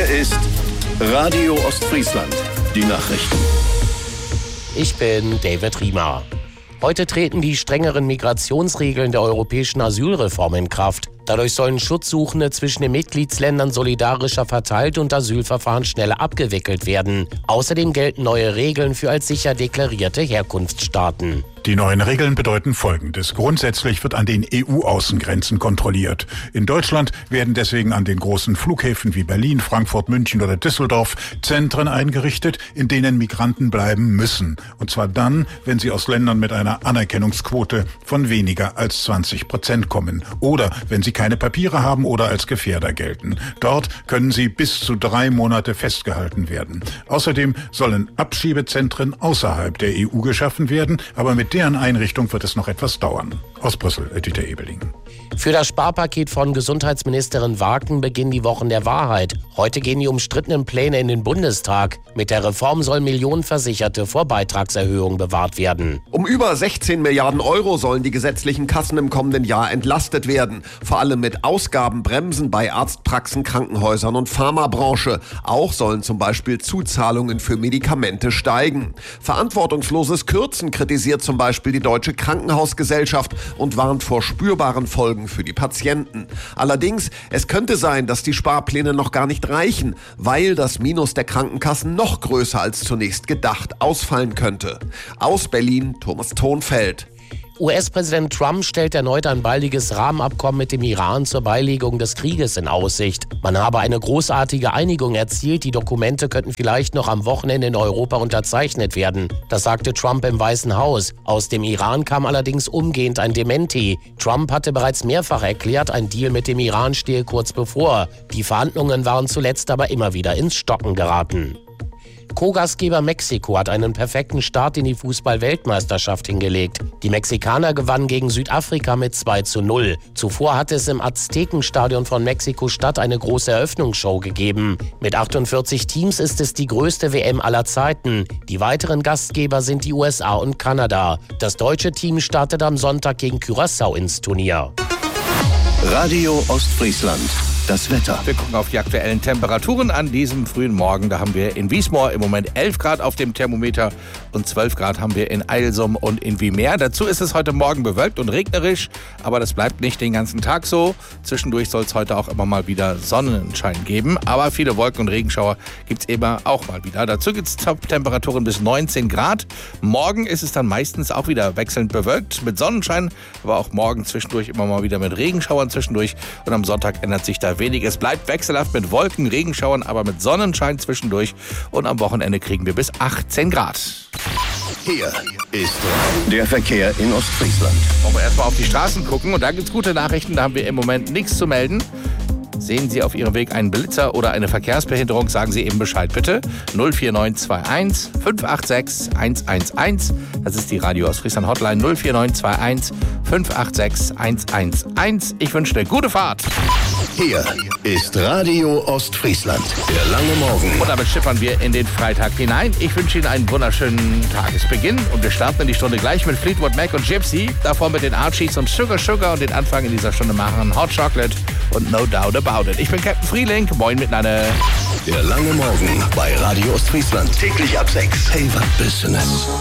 Hier ist Radio Ostfriesland. Die Nachrichten. Ich bin David Riemer. Heute treten die strengeren Migrationsregeln der europäischen Asylreform in Kraft. Dadurch sollen Schutzsuchende zwischen den Mitgliedsländern solidarischer verteilt und Asylverfahren schneller abgewickelt werden. Außerdem gelten neue Regeln für als sicher deklarierte Herkunftsstaaten. Die neuen Regeln bedeuten Folgendes. Grundsätzlich wird an den EU-Außengrenzen kontrolliert. In Deutschland werden deswegen an den großen Flughäfen wie Berlin, Frankfurt, München oder Düsseldorf Zentren eingerichtet, in denen Migranten bleiben müssen. Und zwar dann, wenn sie aus Ländern mit einer Anerkennungsquote von weniger als 20% kommen. Oder wenn sie keine Papiere haben oder als Gefährder gelten. Dort können sie bis zu 3 Monate festgehalten werden. Außerdem sollen Abschiebezentren außerhalb der EU geschaffen werden, aber mit deren Einrichtung wird es noch etwas dauern. Aus Brüssel, Dieter Ebeling. Für das Sparpaket von Gesundheitsministerin Waken beginnen die Wochen der Wahrheit. Heute gehen die umstrittenen Pläne in den Bundestag. Mit der Reform sollen Millionen Versicherte vor Beitragserhöhungen bewahrt werden. Um über 16 Milliarden Euro sollen die gesetzlichen Kassen im kommenden Jahr entlastet werden. Vor allem mit Ausgabenbremsen bei Arztpraxen, Krankenhäusern und Pharmabranche. Auch sollen zum Beispiel Zuzahlungen für Medikamente steigen. Verantwortungsloses Kürzen kritisiert zum Beispiel die Deutsche Krankenhausgesellschaft und warnt vor spürbaren Folgen für die Patienten. Allerdings, es könnte sein, dass die Sparpläne noch gar nicht reichen, weil das Minus der Krankenkassen noch größer als zunächst gedacht ausfallen könnte. Aus Berlin, Thomas Thonfeld. US-Präsident Trump stellt erneut ein baldiges Rahmenabkommen mit dem Iran zur Beilegung des Krieges in Aussicht. Man habe eine großartige Einigung erzielt, die Dokumente könnten vielleicht noch am Wochenende in Europa unterzeichnet werden. Das sagte Trump im Weißen Haus. Aus dem Iran kam allerdings umgehend ein Dementi. Trump hatte bereits mehrfach erklärt, ein Deal mit dem Iran stehe kurz bevor. Die Verhandlungen waren zuletzt aber immer wieder ins Stocken geraten. Co-Gastgeber Mexiko hat einen perfekten Start in die Fußball-Weltmeisterschaft hingelegt. Die Mexikaner gewannen gegen Südafrika mit 2:0. Zuvor hatte es im Aztekenstadion von Mexiko-Stadt eine große Eröffnungsshow gegeben. Mit 48 Teams ist es die größte WM aller Zeiten. Die weiteren Gastgeber sind die USA und Kanada. Das deutsche Team startet am Sonntag gegen Curaçao ins Turnier. Radio Ostfriesland. Das Wetter. Wir gucken auf die aktuellen Temperaturen an diesem frühen Morgen. Da haben wir in Wiesmoor im Moment 11 Grad auf dem Thermometer und 12 Grad haben wir in Eilsum und in Wiemeer. Dazu ist es heute Morgen bewölkt und regnerisch, aber das bleibt nicht den ganzen Tag so. Zwischendurch soll es heute auch immer mal wieder Sonnenschein geben, aber viele Wolken und Regenschauer gibt es eben auch mal wieder. Dazu gibt es Top-Temperaturen bis 19 Grad. Morgen ist es dann meistens auch wieder wechselnd bewölkt mit Sonnenschein, aber auch morgen zwischendurch immer mal wieder mit Regenschauern zwischendurch und am Sonntag ändert sich da wenig. Es bleibt wechselhaft mit Wolken, Regenschauern, aber mit Sonnenschein zwischendurch. Und am Wochenende kriegen wir bis 18 Grad. Hier ist der Verkehr in Ostfriesland. Wollen wir erstmal auf die Straßen gucken. Und da gibt es gute Nachrichten. Da haben wir im Moment nichts zu melden. Sehen Sie auf Ihrem Weg einen Blitzer oder eine Verkehrsbehinderung, sagen Sie eben Bescheid, bitte. 04921 586 111. Das ist die Radio Ostfriesland Hotline 04921 586 111. Ich wünsche eine gute Fahrt. Hier ist Radio Ostfriesland. Der lange Morgen. Und damit schippern wir in den Freitag hinein. Ich wünsche Ihnen einen wunderschönen Tagesbeginn. Und wir starten in die Stunde gleich mit Fleetwood Mac und Gypsy. Davor mit den Archies und Sugar Sugar. Und den Anfang in dieser Stunde machen Hot Chocolate und No Doubt About It. Ich bin Captain Frieling. Moin miteinander. Der lange Morgen bei Radio Ostfriesland. Täglich ab 6. Hey, was Business.